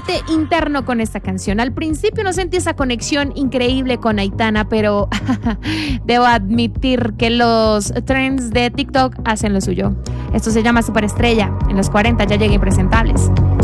debate interno con esta canción. Al principio no sentí esa conexión increíble con Aitana, pero debo admitir que los trends de TikTok hacen lo suyo. Esto se llama Superestrella. En los 40 ya llegué impresentables.